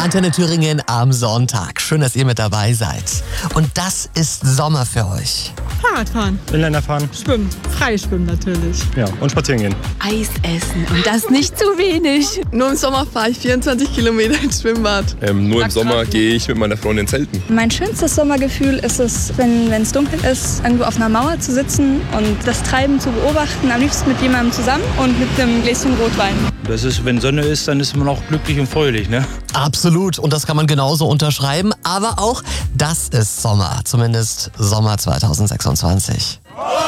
Antenne Thüringen am Sonntag. Schön, dass ihr mit dabei seid. Und das ist Sommer für euch. Fahrradfahren. Inliner fahren. Schwimmen. Freischwimmen natürlich. Ja, und spazieren gehen. Eis essen und das nicht zu wenig. Nur im Sommer fahre ich 24 Kilometer ins Schwimmbad. Nur im Sommer gehe ich mit meiner Freundin zelten. Mein schönstes Sommergefühl ist es, wenn es dunkel ist, irgendwo auf einer Mauer zu sitzen und das Treiben zu beobachten, am liebsten mit jemandem zusammen und mit einem Gläschen Rotwein. Das ist, wenn Sonne ist, dann ist man auch glücklich und fröhlich, ne? Absolut. Und das kann man genauso unterschreiben. Aber auch das ist Sommer. Zumindest Sommer 2026.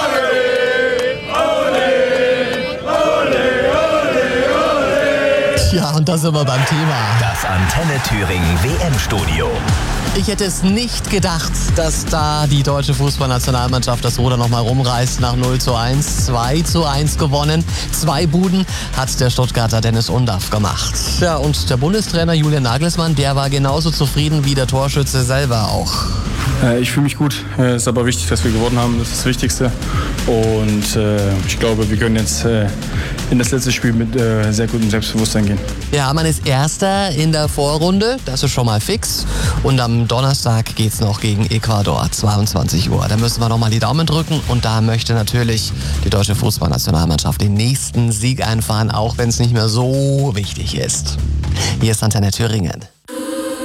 Ja, und da sind wir beim Thema. Das Antenne Thüringen WM-Studio. Ich hätte es nicht gedacht, dass da die deutsche Fußballnationalmannschaft das Ruder nochmal rumreißt nach 0:1. 2:1 gewonnen. 2 Buden hat der Stuttgarter Dennis Undaff gemacht. Ja, und der Bundestrainer Julian Nagelsmann, der war genauso zufrieden wie der Torschütze selber auch. Ich fühle mich gut. Es ist aber wichtig, dass wir gewonnen haben. Das ist das Wichtigste. Und ich glaube, wir können jetzt in das letzte Spiel mit sehr gutem Selbstbewusstsein gehen. Ja, man ist Erster in der Vorrunde. Das ist schon mal fix. Und am Donnerstag geht's noch gegen Ecuador, 22 Uhr. Da müssen wir nochmal die Daumen drücken. Und da möchte natürlich die deutsche Fußballnationalmannschaft den nächsten Sieg einfahren, auch wenn es nicht mehr so wichtig ist. Hier ist Antenne Thüringen.